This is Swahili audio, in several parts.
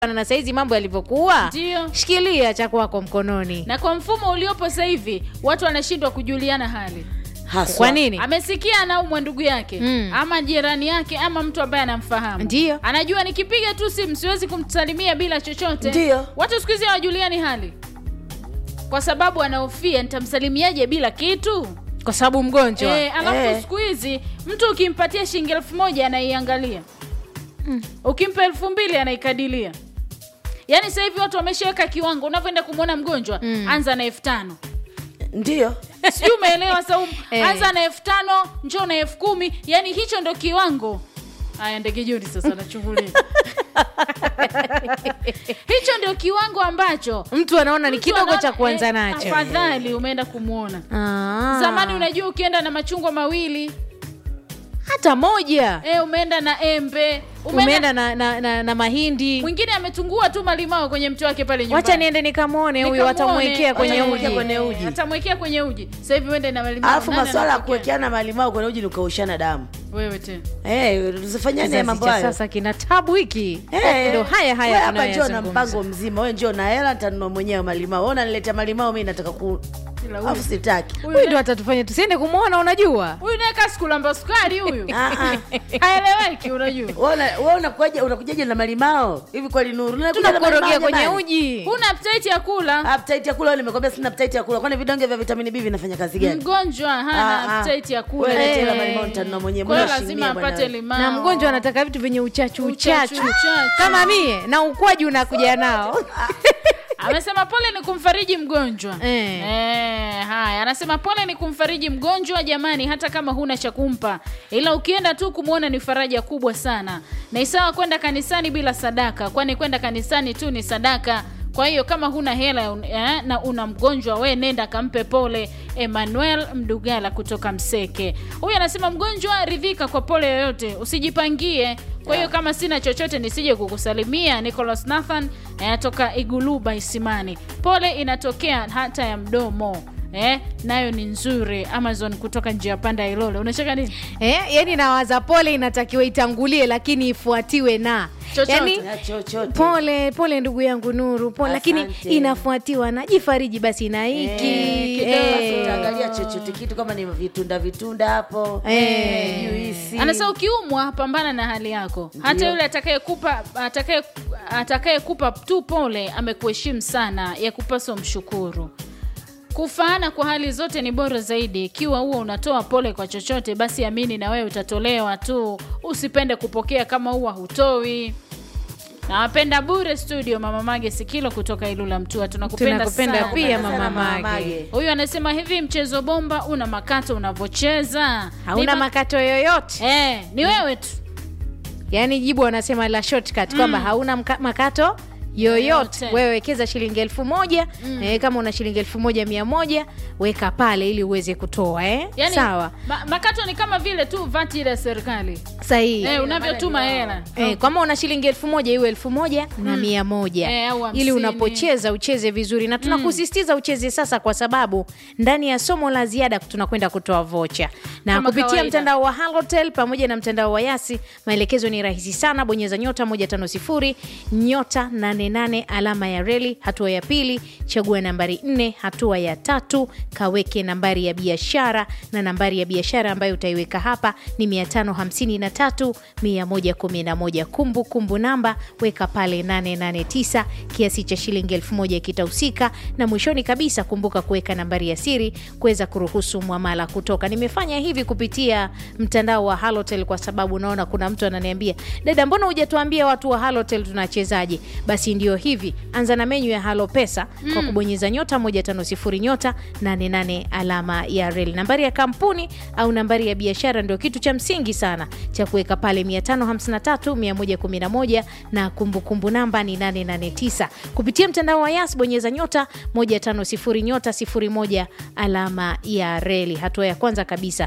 na saizi mambo yalivyokuwa. Ndio. Shikilia cha kwako mkononi. Na kwa mfumo uliopo sasa hivi watu wanashindwa kujuliana hali. Haswa. Kwa nini? Amesikia anaumwa ndugu yake, ama jirani yake, ama mtu ambaye anamfahamu. Ndio. Anajua nikipiga tu simu siwezi kumsalimia bila chochote. Ndio. Watu siku hizi hawajuliani hali. Kwa sababu anahofia nitamsalimiaje bila kitu? Kwa sababu mgonjwa. Alafu siku hizi mtu ukimpatia shilingi 1000 anaiangalia. Ukimpa 2000 anaikadilia. Yaani sasa hivi watu wameshaweka kiwango, unavyoenda kumuona mgonjwa, anza na 5000. Ndio. Sio, umeelewa Saumu? Anza na 5000, njoo na 10000, yani hicho ndio kiwango. Haya, ndege jodi sasa nachungulia. Hicho ndio kiwango ambacho mtu anaona ni kidogo cha kuanza nacho. Afadhali umeenda kumuona. Zamani unajua ukienda na machungwa mawili, hata moja. Umeenda na embe, umeenda na mahindi. Mwingine ametungua tu malimao kwenye mti wake pale nyumbani. Wacha niende nikamwone huyo, atamwekea kwenye uji. Atamwekea kwenye uji. Sasa hivi uende na malimao. Alafu masuala ya kuwekeana malimao kwenye uji ni kaushana damu. Wewe tena. Usifanyane mambo hayo. Sasa kina tabu hiki. Ndio haya wewe hapa njoo na mpango mzima. Wewe njoo na hela, nitanunua mwenyewe malimao. Wewe unaniletea malimao, mimi nataka alafu sitaki. Huyu ndio atatufanya tusiende kumuona, unajua. Huyu naye kasikula sukari huyu. Haeleweki, unajua. Wewe unakujaje na malimao? Hivi kweli Nuru? Tunakorogea kwenye uji. Huna appetite ya kula. Appetite ya kula, nimekwambia sina appetite ya kula. Kwani vidonge vya vitamini B vinafanya kazi gani? Mgonjwa hana appetite ya kula. Wewe letea malimao nitanunua mwenyewe. Kwa lazima apate limao. Na mgonjwa anataka vitu vyenye uchachu. Kama mie na ukwaji unakuja nao. Amesema pole ni kumfariji mgonjwa. Haya, anasema pole ni kumfariji mgonjwa jamani, hata kama huna cha kumpa. Ila ukienda tu kumuona ni faraja kubwa sana. Na isawa kwenda kanisani bila sadaka, kwani kwenda kanisani tu ni sadaka. Kwa hiyo kama huna hela na una mgonjwa, we nenda kampe pole. Emmanuel Mdugala kutoka Mseke. Huyu anasema mgonjwa ridhika kwa pole yoyote, usijipangie. Kwa hiyo kama sina chochote nisije kukusalimia. Nicholas Nathan toka Iguluba Isimani. Pole inatokea hata ya mdomo. Nayo ni nzuri. Amazon kutoka njia panda Ilole. Unacheka nini? Yani nawaza pole inatakiwa itangulie lakini ifuatiwe na chochote. Yani, pole ndugu yangu Nuru, pole lakini inafuatiwa na jifariji basi na hiki. Utaangalia chochote kitu kama ni vitunda hapo. Juisi. Anasema ukiumwa pambana na hali yako. Hata yule atakayekupa tu pole amekuheshimu sana, ya kupaswa mshukuru. Kufaana kwa hali zote ni bora zaidi. Ikiwa huo unatoa pole kwa chochote, basi amini na wewe utatolewa tu. Usipende kupokea kama huwa hutoi. Nawapenda bure studio Mama Mage Sikilo kutoka Ilula Mtua. Tunakupenda sana. Pia Mama Mage. Huyu anasema hivi, mchezo bomba una makato unavocheza. Hauna makato yoyote. Ni wewe tu. Yaani jibu anasema la shortcut kwamba hauna makato yoyote. Wewe wekeza shilingi 1000, kama una shilingi 1100 weka pale ili uweze kutoa yani, sawa. Makato ni kama vile tu vati ile serikali. Sahihi. Unavyotuma hela. Kama una shilingi 1000 iwe 1100 ili unapocheza ucheze vizuri, na tunakusisitiza ucheze sasa kwa sababu ndani ya somo la ziada tunakwenda kutoa vocha. Na kama kupitia kawaida, mtandao wa Halotel pamoja na mtandao wa Yasi, maelekezo ni rahisi sana. Bonyeza *150 *88 alama ya reli, hatua ya pili chagua nambari 4, hatua ya 3 kaweke nambari ya biashara, na nambari ya biashara ambayo utaiweka hapa ni 553 111. Kumbu namba weka pale 889, kiasi cha shilingi 1000 kitahusika, na mwishoni kabisa kumbuka kuweka nambari ya siri kuweza kuruhusu muamala kutoka. Nimefanya hivi kupitia mtandao wa Halotel kwa sababu naona kuna mtu ananiambia, dada mbona hujatuambia watu wa Halotel tunachezaje? Basi ndio hivi, anza na menyu ya Halo Pesa kwa kubonyeza *150 *88 alama ya reli. Nambari ya kampuni au nambari ya biashara ndio kitu cha msingi sana cha kuweka pale 553 111, na kumbukumbu namba ni 889. Kupitia mtandao wa Yas bonyeza *150 *01 alama ya reli. Hatua ya kwanza kabisa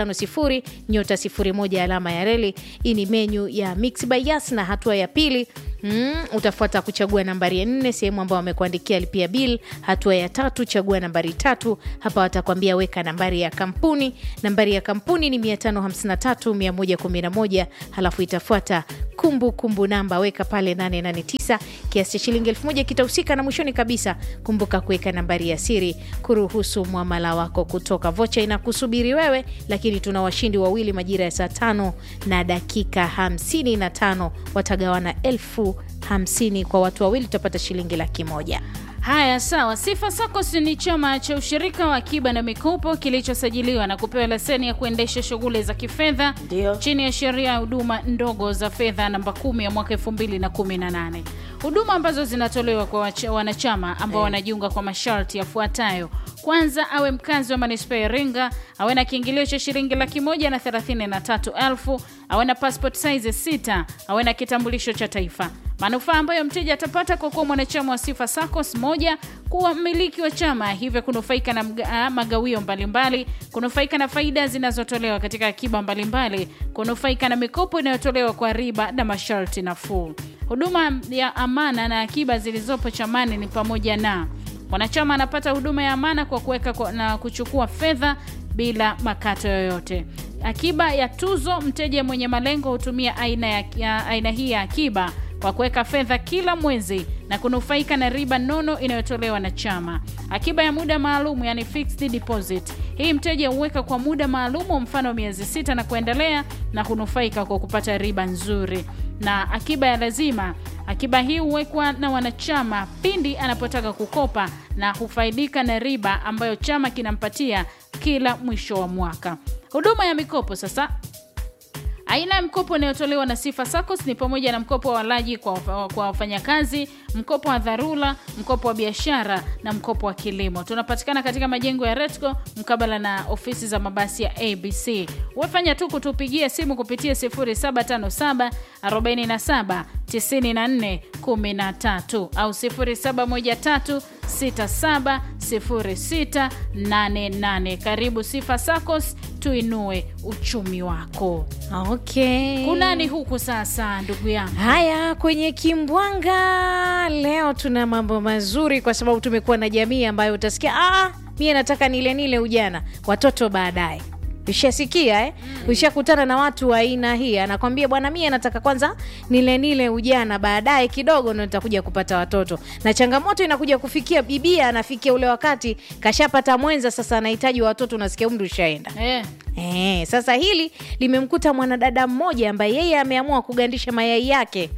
*150 *01 alama ya reli. Hii ni menyu ya Mix by Yas, na hatua ya pili Utafuata kuchagua nambari ya 4 sehemu ambayo wamekuandikia lipia bill. Hatua ya 3 chagua nambari 3. Hapa watakwambia weka nambari ya kampuni. Nambari ya kampuni ni 553111. Halafu itafuata kumbukumbu namba, weka pale 889. Kiasi cha shilingi 1000 kitahusika, na mwishoni kabisa kumbuka kuweka nambari ya siri kuruhusu muamala wako kutoka. Vocha inakusubiri wewe, lakini tuna washindi wawili majira ya saa 5 na dakika 55. Watagawana 50,000 kwa watu wawili, tutapata shilingi 100,000. Haya, sawa. Sifa SACCOS ni chama cha ushirika wa akiba na mikopo kilichosajiliwa na kupewa leseni ya kuendesha shughuli za kifedha chini ya sheria ya huduma ndogo za fedha namba 10 ya mwaka 2018. Huduma ambazo zinatolewa kwa wanachama ambao wanajiunga kwa masharti yafuatayo. Kwanza, awe mkazi wa manispaa ya Iringa, awe na kiingilio cha shilingi 133,000, awe na passport size 6, awe na kitambulisho cha taifa. Manufaa ambayo mteja atapata kwa kuwa mwanachama wa Sifa SACCOS: 1, kuwa mmiliki wa chama, hivyo kunufaika na magawio mbalimbali, kunufaika na faida zinazotolewa katika akiba mbalimbali, kunufaika na mikopo inayotolewa kwa riba na masharti nafuu. Huduma ya amana na akiba zilizopo chamani ni pamoja na mwanachama anapata huduma ya amana kwa kuweka na kuchukua fedha bila makato yoyote. Akiba ya tuzo, mteja mwenye malengo hutumia aina hii ya akiba kwa kuweka fedha kila mwezi na kunufaika na riba nono inayotolewa na chama. Akiba ya muda maalum, yani fixed deposit, hii mteja huweka kwa muda maalum, mfano miezi 6 na kuendelea, na kunufaika kwa kupata riba nzuri. Na akiba ya lazima, akiba hii huwekwa na wanachama pindi anapotaka kukopa na hufaidika na riba ambayo chama kinampatia kila mwisho wa mwaka. Huduma ya mikopo sasa. Aina ya mkopo inayotolewa na Sifa SACCOS ni pamoja na mkopo wa walaji kwa wafanyakazi, mkopo wa dharura, mkopo wa biashara na mkopo wa kilimo. Tunapatikana katika majengo ya Retco mkabala na ofisi za mabasi ya ABC. Wafanya tu kutupigia simu kupitia 0757 47 94 13 au 0713 67 06 88. Karibu Sifa SACCOS, tuinue uchumi wako. Okay. Kunani huku sasa ndugu yangu? Haya, kwenye Kimbwanga leo tuna mambo mazuri, kwa sababu tumekuwa na jamii ambayo utasikia mimi nataka nile ujana, watoto baadaye. Ushasikia Ushakutana na watu wa aina hii, anakwambia bwana mimi nataka kwanza nile ujana, baadaye kidogo ndio nitakuja kupata watoto. Na changamoto inakuja kufikia bibia, anafikia ule wakati kashapata mwenza, sasa anahitaji watoto, unasikia umri ushaenda. Sasa hili limemkuta mwanadada mmoja ambaye yeye ameamua kugandisha mayai yake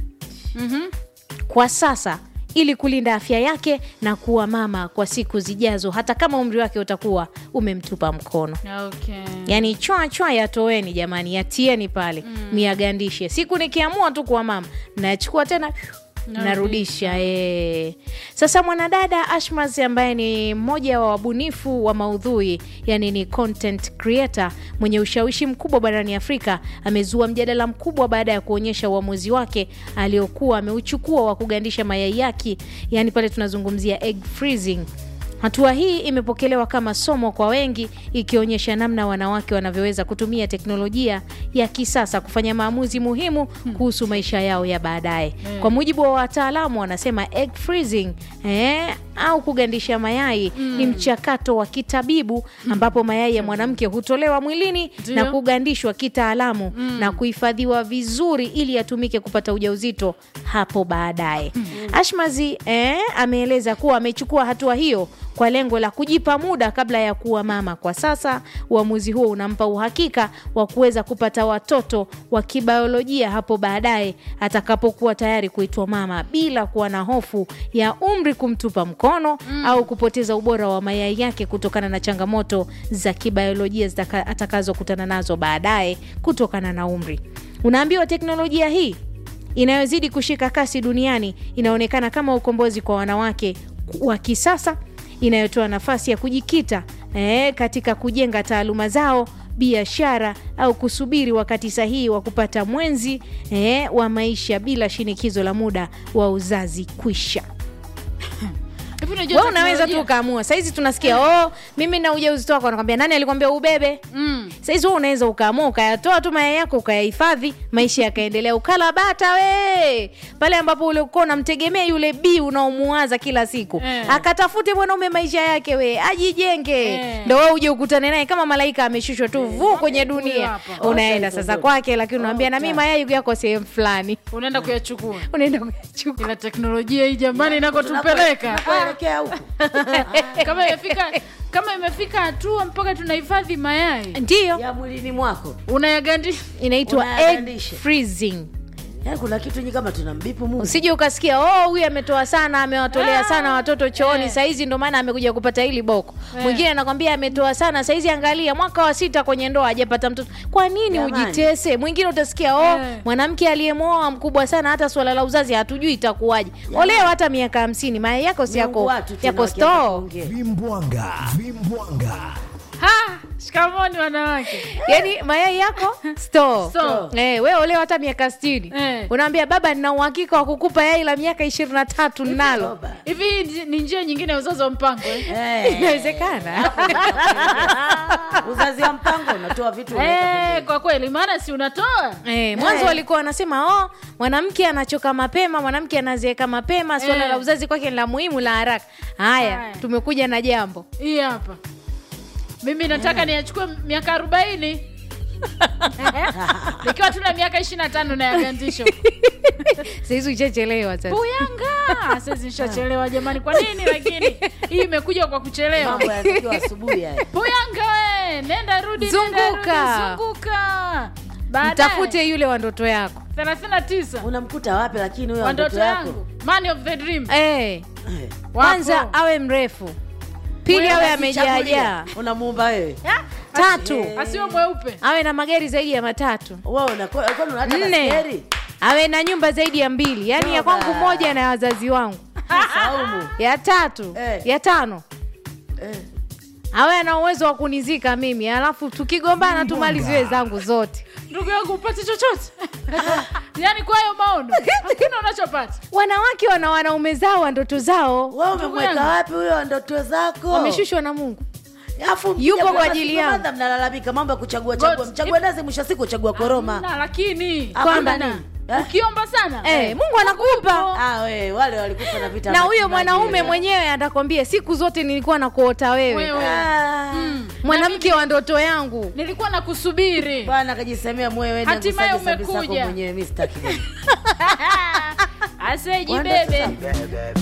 kwa sasa ili kulinda afya yake na kuwa mama kwa siku zijazo, hata kama umri wake utakuwa umemtupa mkono. Yani chwa yatoeni jamani, yatieni pale, miagandishe. Siku nikiamua tu kuwa mama, nachukua tena narudisha. Sasa mwanadada Ashmaz ambaye ni mmoja wa wabunifu wa maudhui, yani ni content creator mwenye ushawishi mkubwa barani Afrika, amezua mjadala mkubwa baada ya kuonyesha uamuzi wake aliokuwa ameuchukua wa kugandisha mayai yake, yani pale tunazungumzia egg freezing. Hatua hii imepokelewa kama somo kwa wengi, ikionyesha namna wanawake wanavyoweza kutumia teknolojia ya kisasa kufanya maamuzi muhimu kuhusu maisha yao ya baadaye. Kwa mujibu wa wataalamu, wanasema egg freezing au kugandisha mayai ni mchakato wa kitabibu ambapo mayai ya mwanamke hutolewa mwilini na kugandishwa kitaalamu na kuhifadhiwa vizuri ili yatumike kupata ujauzito hapo baadaye. Ashmazi ameeleza kuwa amechukua hatua hiyo kwa lengo la kujipa muda kabla ya kuwa mama. Kwa sasa uamuzi huo unampa uhakika wa kuweza kupata watoto wa kibiolojia hapo baadaye atakapokuwa tayari kuitwa mama, bila kuwa na hofu ya umri kumtupa mkono au kupoteza ubora wa mayai yake kutokana na changamoto za kibiolojia atakazokutana nazo baadaye kutokana na umri. Unaambiwa teknolojia hii inayozidi kushika kasi duniani inaonekana kama ukombozi kwa wanawake wa kisasa, inayotoa nafasi ya kujikita katika kujenga taaluma zao, biashara au kusubiri wakati sahihi wa kupata mwenzi wa maisha bila shinikizo la muda wa uzazi kwisha. Wewe unaweza tu kaamua. Sasa hizi tunasikia mimi na ujauzito wako, anakuambia nani alikwambia ubebe? Saizi wewe unaweza ukaamua ukayatoa tu mayai yako ukayahifadhi, maisha yakaendelea. Ukala bata we pale ambapo ule uko unamtegemea yule bi unaomuaza kila siku, akatafute mwanaume maisha yake we ajijenge, ndio wewe uje ukutane naye kama malaika ameshushwa tu vuu kwenye dunia. Unaenda sasa kwake, lakini unamwambia na mimi mayai yako sehemu fulani, unaenda kuyachukua. Ila teknolojia hii jamani inakotupeleka kuelekea huko. Kama imefika hatua mpaka tunahifadhi mayai ndio ya mwilini mwako, unayagandisha, inaitwa egg freezing. Kuna kitu nyingi kama tunambipu Mungu. Usije ukasikia huyu ametoa sana, amewatolea sana watoto chooni, saizi ndio maana amekuja kupata hili boko. Mwingine anakuambia ametoa sana, saizi angalia mwaka wa 6 kwenye ndoa hajapata mtoto. Kwa nini ujitese? Mwingine utasikia mwanamke aliyemoa mkubwa sana, hata swala la uzazi hatujui itakuwaje. Oleo hata miaka 50, mayai yako si yako store. Vimbwanga. Shikamoni wanawake. Yaani mayai yako store. Wewe leo hata miaka 60. Unaambia baba nina uhakika wa kukupa yai la miaka 23 ninalo. Hivi ni njia nyingine ya uzazi wa mpango Inawezekana. Uzazi wa mpango unatoa vitu kwa kweli maana si unatoa. Mwanzo walikuwa wanasema mwanamke anachoka mapema, mwanamke anazeeka mapema, swala la uzazi kwake ni la muhimu la haraka. Haya, tumekuja na jambo. Hii hapa. Mimi nataka niachukue miaka 40. Nikiwa tuna miaka 25 na yagandisho. Sasa uchachelewa sasa. Puyanga. Sasa nishachelewa jamani. Kwa nini lakini? Hii imekuja kwa kuchelewa. Mambo yanatakiwa asubuhi haya. Puyanga we, nenda rudi. Zunguka. Mtafute yule wa ndoto yako. 39. Unamkuta wapi lakini huyo wa ndoto yako? Man of the dream. Kwanza awe mrefu. Pili awe amejaa. Unamuomba wewe. 3 asiwe mweupe. Awe na magari zaidi ya 3. Wewe una hata baskeli. Awe na nyumba zaidi ya 2. Yaani ya kwangu moja na ya wazazi wangu. Saumu. Ya 3, ya 5. Awe na uwezo wa kunizika mimi, alafu tukigombana tumaliziwe zangu zote. Ndugu yangu upate chochote. Yaani kwa hiyo maono hakuna unachopata. Wanawake wana wanaume zao wa ndoto zao. Wewe umemweka wapi huyo wa ndoto zako? Wameshushwa na Mungu. Alafu yupo kwa ajili yao. Madam mnalalamika mambo ya kuchagua. Mchagua nazi mwisho siku uchagua koroma. Lakini kwamba nini? Ukiomba sana Mungu anakupa. Wewe wale walikufa na vita. Na huyo mwanaume mwenyewe atakwambia siku zote nilikuwa nakuota wewe. Mwanamke wa ndoto yangu. Nilikuwa nakusubiri. Bwana akajisemea mwewe na hatimaye umekuja. Mwenyewe mimi sitaki. Aseji bebe.